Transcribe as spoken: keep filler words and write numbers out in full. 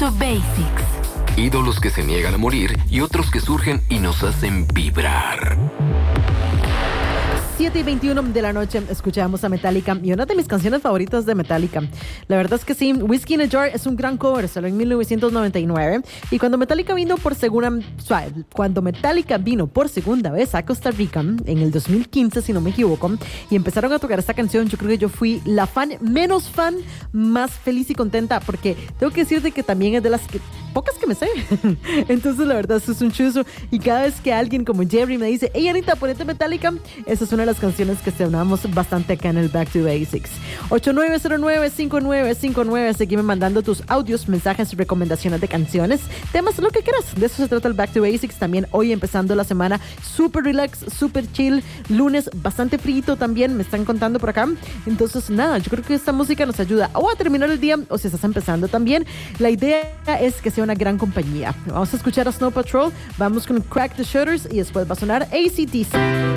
to Basics. Ídolos que se niegan a morir y otros que surgen y nos hacen vibrar. siete y veintiuno de la noche escuchamos a Metallica y una de mis canciones favoritas de Metallica. La verdad es que sí, Whiskey in a Jar es un gran cover, salió en mil novecientos noventa y nueve y cuando Metallica vino por segunda cuando Metallica vino por segunda vez a Costa Rica en el dos mil quince, si no me equivoco, y empezaron a tocar esta canción, yo creo que yo fui la fan menos fan, más feliz y contenta, porque tengo que decirte que también es de las que, pocas que me sé. Entonces la verdad eso es un chuzo y cada vez que alguien como Jerry me dice, hey Anita, ponete Metallica, esa es una de las canciones que sonamos bastante acá en el Back to Basics. ocho nueve cero nueve, cinco nueve cinco nueve, seguime mandando tus audios, mensajes, recomendaciones de canciones, temas, lo que quieras. De eso se trata el Back to Basics. También hoy empezando la semana super relax, super chill, lunes bastante frito también, me están contando por acá. Entonces nada, yo creo que esta música nos ayuda o a terminar el día o si estás empezando también. La idea es que sea una gran compañía. Vamos a escuchar a Snow Patrol, vamos con Crack the Shutters y después va a sonar A C D C.